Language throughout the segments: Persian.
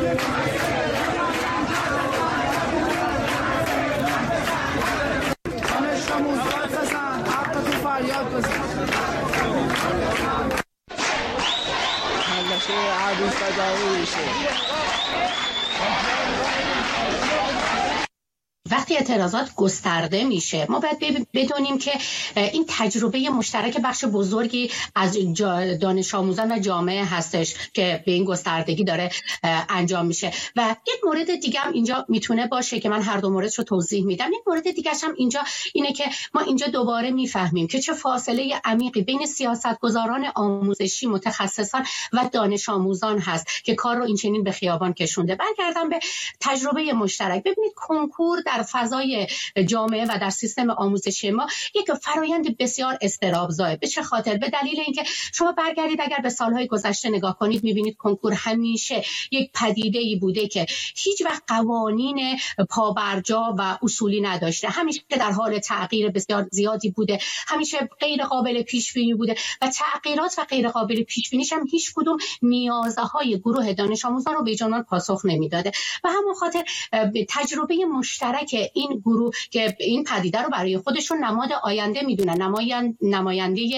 وقتی اعتراضات گسترده میشه ما باید بدونیم که این تجربه مشترک بخش بزرگی از دانش آموزان و جامعه هستش که به این گستردگی داره انجام میشه. و یک مورد دیگه هم اینجا میتونه باشه که من هر دو موردش رو توضیح میدم. یک مورد دیگه هم اینجا اینه که ما اینجا دوباره میفهمیم که چه فاصله عمیقی بین سیاستگزاران آموزشی، متخصصان و دانش آموزان هست که کار رو این چنین به خیابان کشونده. برگردم به تجربه مشترک. ببینید کنکور در فضای جامعه و در سیستم آموزشی ما یک فرایند بسیار اضطرابزای. به چه خاطر؟ به دلیل اینکه شما برگردید اگر به سالهای گذشته نگاه کنید می‌بینید کنکور همیشه یک پدیده‌ای بوده که هیچ وقت قوانین پابرجا و اصولی نداشته، همیشه در حال تغییر بسیار زیادی بوده، همیشه غیر قابل پیش بینی بوده و تغییرات و غیر قابل پیش بینیش هم هیچ کدوم نیازهای گروه دانش آموزان رو به جانان پاسخ نمیداده. و همون خاطر تجربه مشترک این گروه که این پدیده رو برای خودشون نماد آینده میدونن، نماینده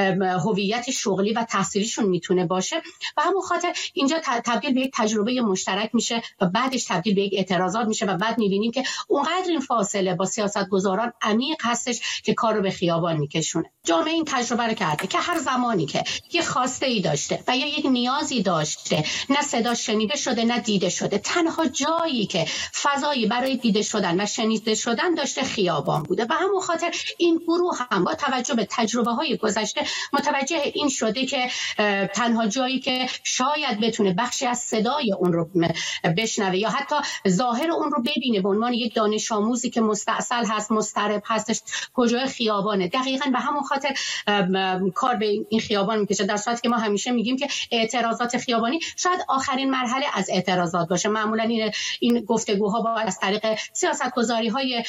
هویت شغلی و تحصیلیشون میتونه باشه و همون خاطر اینجا تبدیل به یک تجربه مشترک میشه و بعدش تبدیل به یک اعتراضات میشه و بعد میبینیم که اونقدر این فاصله با سیاستگزاران عمیق هستش که کار رو به خیابان میکشونه. جامعه این تجربه رو کرده که هر زمانی که یه خواسته ای داشته و یا یک نیازی داشته، نه صدا شنیده شده نه دیده شده، تنها جایی که فضایی برای دیده شدن و شنیده شدن داشته خیابان بوده. و همون خاطر این گروه هم با توجه به تجربه های گذشته متوجه این شده که تنها جایی که شاید بتونه بخشی از صدای اون رو بشنوه یا حتی ظاهر اون رو ببینه به عنوان یک دانش آموزی که مستعصل هست، مضطرب هستش، کجای خیابانه. دقیقاً به همون خاطر کار به این خیابان میکشه، در صورتی که ما همیشه میگیم که اعتراضات خیابانی شاید آخرین مرحله از اعتراضات باشه. معمولاً این گفتگوها باید از طریق سیاستگذاری‌های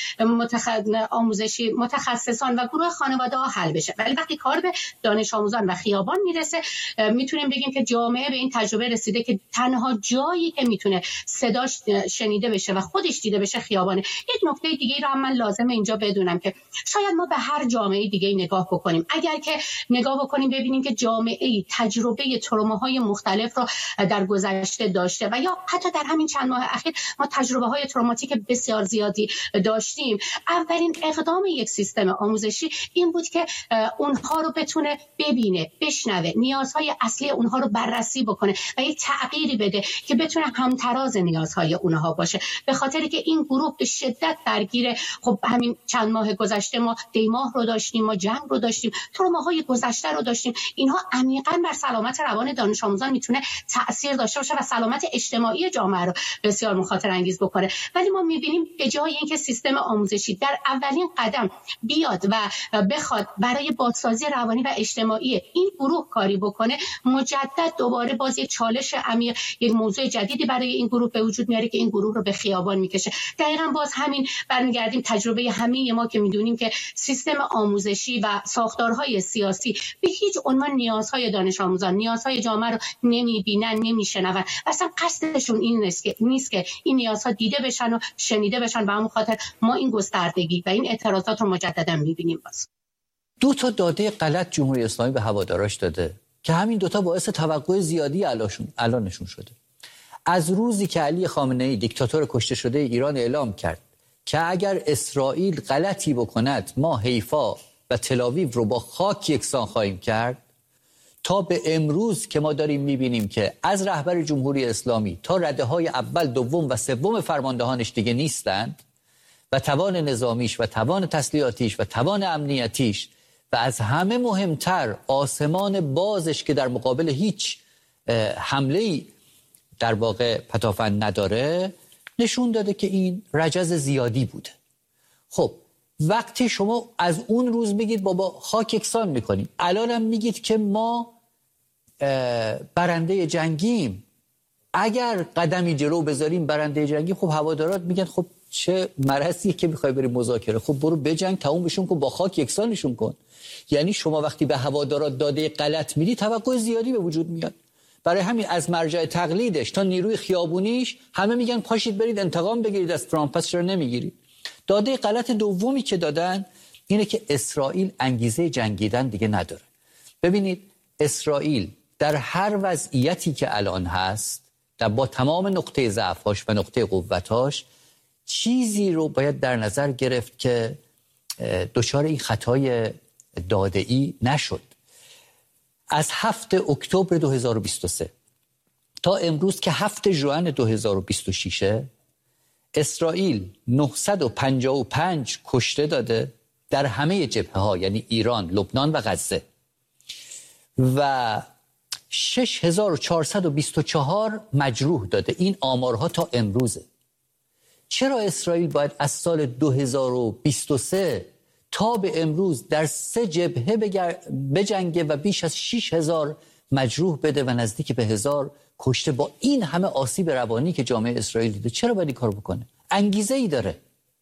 آموزشی، متخصصان و گروه خانواده ها حل بشه. ولی وقتی کار به دانش آموزان و خیابان میرسه میتونیم بگیم که جامعه به این تجربه رسیده که تنها جایی که میتونه صداش شنیده بشه و خودش دیده بشه خیابانه. یک نکته دیگه رو هم من لازمه اینجا بدونم که شاید ما به هر جامعه دیگه نگاه بکنیم، اگر که نگاه بکنیم ببینیم که جامعه تجربه تروماهای مختلف رو در گذشته داشته و یا حتی در همین چند ماه اخیر ما تجربه های تروماتیک بسیار زیادی داشتیم. اولین اقدام یک سیستم آموزشی این بود که اونها رو بتونه ببینه، بشنوه، نیازهای اصلی اونها رو بررسی بکنه و یک تغییری بده که بتونه همتراز نیازهای اونها باشه. به خاطری که این گروه به شدت درگیر، خب همین چند ماه گذشته ما دیماه رو داشتیم، ما جنگ رو داشتیم، تروماهای گذشته رو داشتیم. اینها عمیقاً بر سلامت روان دانش آموزان میتونه تأثیر داشته باشه و سلامت اجتماعی جامعه رو بسیار مخاطر انگیز بکنه. ولی ما میبینیم به جای اینکه سیستم آموزشی در اولین قدم بیاد و بخواد برای بازسازی روانی و اجتماعی این گروه کاری بکنه، مجدد دوباره باز یک چالش عمیق، یک موضوع جدیدی برای این گروه به وجود میاره که این گروه رو به خیابان میکشه. دقیقاً باز همین برمیگردیم تجربه همه ما که میدونیم که سیستم آموزشی و ساختارهای سیاسی به هیچ عنوان نیازهای دانش آموزان، نیازهای جامعه رو نمیبینن، نمیشنون. اصلا قصدشون این نیست که این نیازها دیده بشن و شنیده بشن. به همون خاطر ما این گستردگی و این اعتراضات رو مجددا میبینیم. باز دو تا داده غلط جمهوری اسلامی به هواداراش داده که همین دوتا باعث توقع زیادی الانشون شده. از روزی که علی خامنه‌ای دیکتاتور کشته شده ایران اعلام کرد که اگر اسرائیل غلطی بکند ما حیفا و تل‌آویو رو با خاک یکسان خواهیم کرد، تا به امروز که ما داریم میبینیم که از رهبر جمهوری اسلامی تا رده‌های اول، دوم و سوم فرماندهانش دیگه نیستند و توان نظامیش و توان تسلیحاتیش و توان امنیتیش و از همه مهمتر آسمان بازش که در مقابل هیچ حمله‌ای در واقع پتافند نداره، نشون داده که این رجز زیادی بوده. خب وقتی شما از اون روز میگید بابا خاک یکسان میکنیم، الان هم میگید که ما برنده جنگیم، اگر قدمی جلو بذاریم برنده جنگیم، خب هوادارات میگن خب چه مرضیه که میخوای بریم مذاکره، خب برو بجنگ، تمومشون کن، با خاک یکسانشون کن. یعنی شما وقتی به هوادارات داده غلط میدی توقع زیادی به وجود میاد. برای همین از مرجع تقلیدش تا نیروی خیابونیش همه میگن پاشید برید انتقام بگیرید از ترامپ، پس چرا نمیگیرید؟ داده غلط دومی که دادن اینه که اسرائیل انگیزه جنگیدن دیگه نداره. ببینید اسرائیل در هر وضعیتی که الان هست، با تمام نقطه ضعف‌هاش و نقطه قوت‌هاش، چیزی رو باید در نظر گرفت که دچار این خطای داده‌ای نشد. از 7 اکتبر 2023 تا امروز که 7 ژوئن 2026 اسرائیل 955 کشته داده در همه جبهه‌ها، یعنی ایران، لبنان و غزه، و 6424 مجروح داده. این آمارها تا امروزه. چرا اسرائیل باید از سال 2023 تا به امروز در 3 جبهه بجنگه و بیش از 6000 مجروح بده و نزدیک به 1000 کشته با این همه آسیب روانی که جامعه اسرائیل دیده؟ چرا باید این کار بکنه؟ انگیزه ای داره.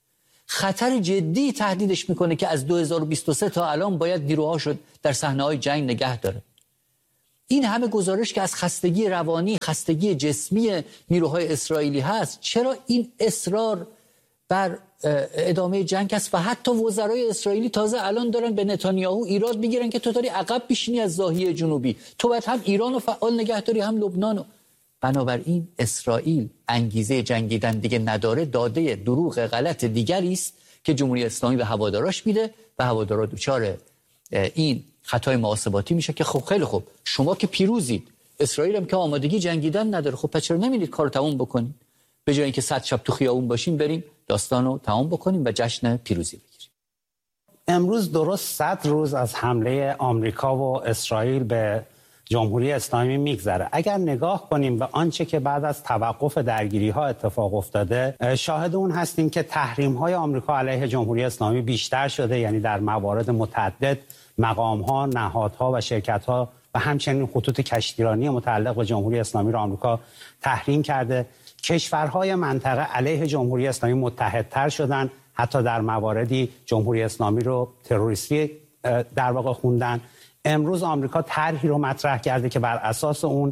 خطر جدی تهدیدش میکنه که از 2023 تا الان باید نیروهاشو در صحنه‌های جنگ نگه داره. این همه گزارش که از خستگی روانی، خستگی جسمی نیروهای اسرائیلی هست، چرا این اصرار بر ادامه جنگ است؟ و حتی وزرای اسرائیلی تازه الان دارن به نتانیاهو ایراد میگیرن که تو داری عقب میشینی از ناحیه جنوبی، تو باید هم ایران رو فعال نگه داری هم لبنان رو. بنابراین اسرائیل انگیزه جنگیدن دیگه نداره. داده دروغ غلط دیگری است که جمهوری اسلامی به هواداراش میده و هوادارا دچار این خطای محاسباتی میشه که خب خیلی خوب، شما که پیروزید، اسرائیل هم که آمادگی جنگیدن نداره، خب پس چرا نمیرید کارو تموم بکنید؟ به جای اینکه 100 شب تو خیابون باشیم، بریم داستانو تموم بکنیم و جشن پیروزی بگیریم. امروز درست 100 روز از حمله آمریکا و اسرائیل به جمهوری اسلامی میگذره. اگر نگاه کنیم به آنچه که بعد از توقف درگیری ها اتفاق افتاده، شاهد اون هستیم که تحریم های آمریکا علیه جمهوری اسلامی بیشتر شده. یعنی در موارد متعدد مقام ها، نهادها و شرکت ها و همچنین خطوط کشتیرانی متعلق به جمهوری اسلامی را آمریکا تحریم کرده. کشورهای منطقه علیه جمهوری اسلامی متحدتر شدن، حتی در مواردی جمهوری اسلامی رو تروریستی در واقع خوندن. امروز آمریکا طرحی رو مطرح کرده که بر اساس اون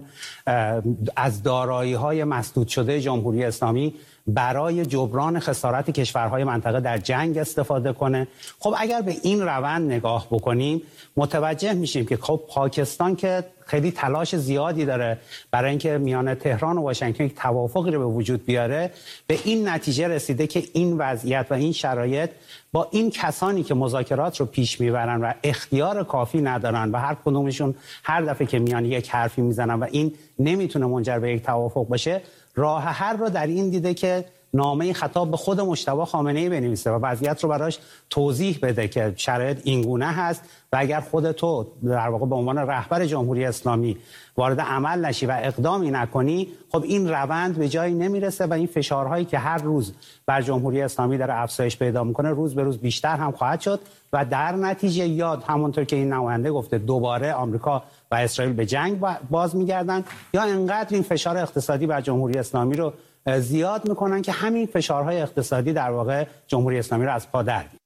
از دارایی‌های مسدود شده جمهوری اسلامی برای جبران خسارت کشورهای منطقه در جنگ استفاده کنه. خب اگر به این روند نگاه بکنیم متوجه میشیم که خب پاکستان که خیلی تلاش زیادی داره برای اینکه میان تهران و واشنگتن یک توافقی رو به وجود بیاره، به این نتیجه رسیده که این وضعیت و این شرایط با این کسانی که مذاکرات رو پیش میبرن و اختیار کافی ندارن و هر کدومشون هر دفعه که میان یک حرفی میزنن و این نمیتونه منجر به یک توافق بشه، راه حل رو در این دیده که نامه خطاب به خود مجتبی خامنه‌ای بنویسه و وضعیت رو براش توضیح بده که شرایط اینگونه هست و اگر خود تو در واقع به عنوان رهبر جمهوری اسلامی وارد عمل نشی و اقدامی نکنی، خب این روند به جایی نمیرسه و این فشارهایی که هر روز بر جمهوری اسلامی داره افزایش پیدا میکنه روز به روز بیشتر هم خواهد شد و در نتیجه یاد همونطور که این نماینده گفته دوباره آمریکا و اسرائیل به جنگ باز میگردن، یا انقدر این فشار اقتصادی بر جمهوری اسلامی رو زیاد میکنن که همین فشارهای اقتصادی در واقع جمهوری اسلامی رو از پا در میاره.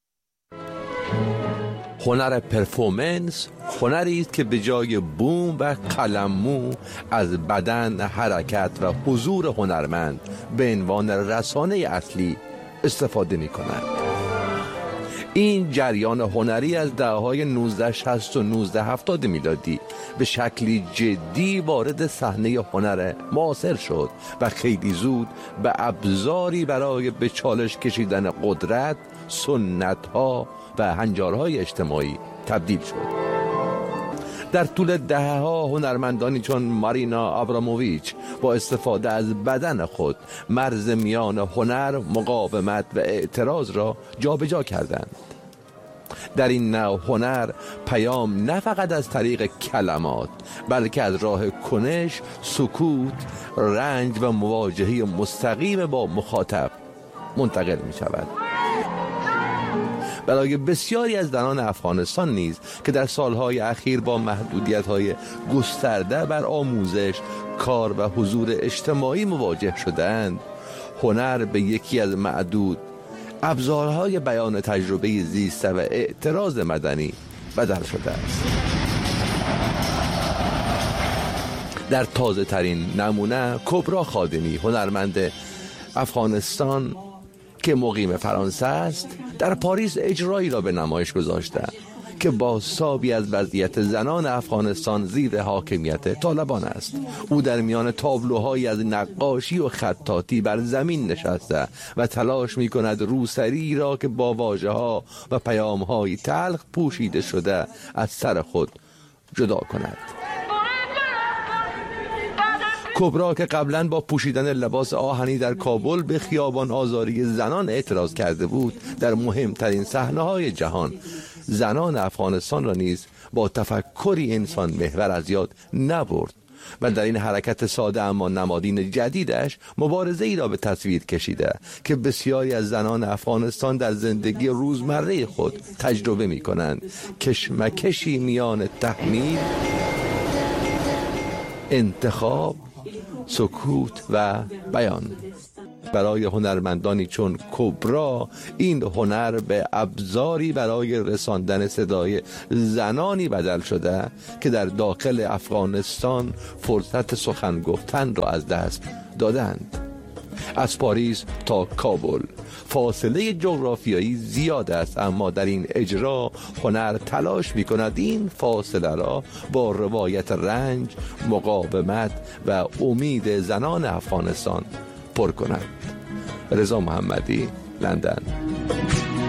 هنر پرفورمنس هنری است که به جای بوم و قلممو از بدن، حرکت و حضور هنرمند به عنوان رسانه اصلی استفاده می‌کند. این جریان هنری از دهه‌های 1960 و 1970 میلادی به شکلی جدی وارد صحنه هنر معاصر شد و خیلی زود به ابزاری برای به چالش کشیدن قدرت، سنت‌ها و هنجارهای اجتماعی تبدیل شد. در طول دهه‌ها هنرمندانی چون مارینا آبراموویچ با استفاده از بدن خود مرز میان هنر، مقاومت و اعتراض را جابجا کردند. در این نوع هنر پیام نه فقط از طریق کلمات بلکه از راه کنش، سکوت، رنج و مواجهه مستقیم با مخاطب منتقل می شود. برای بسیاری از زنان افغانستان نیز که در سالهای اخیر با محدودیت‌های گسترده بر آموزش، کار و حضور اجتماعی مواجه شدند، هنر به یکی از معدود ابزارهای بیان تجربه زیسته و اعتراض مدنی بدل شده است. در تازه ترین نمونه کبرا خادمی، هنرمند افغانستان که مقیم فرانسه است، در پاریس اجرایی را به نمایش گذاشته که بازتابی از وضعیت زنان افغانستان زیر حاکمیت طالبان است. او در میان تابلوهایی از نقاشی و خطاطی بر زمین نشسته و تلاش می کند روسری را که با واژه‌ها و پیام‌های تلخ پوشیده شده از سر خود جدا کند. کبرا که قبلا با پوشیدن لباس آهنی در کابل به خیابان آزاری زنان اعتراض کرده بود، در مهمترین صحنه‌های جهان زنان افغانستان را نیز با تفکری انسان محور از یاد نبرد و در این حرکت ساده اما نمادین جدیدش مبارزه ای را به تصویر کشیده که بسیاری از زنان افغانستان در زندگی روزمره خود تجربه می کنند. کشمکشی میان تحمیل، انتخاب، سکوت و بیان. برای هنرمندانی چون کبرا این هنر به ابزاری برای رساندن صدای زنانی بدل شده که در داخل افغانستان فرصت سخن گفتن را از دست دادند. از پاریس تا کابل فاصله جغرافیایی زیاد است، اما در این اجرا هنر تلاش می کند این فاصله را با روایت رنج، مقاومت و امید زنان افغانستان پر کند. رضا محمدی، لندن.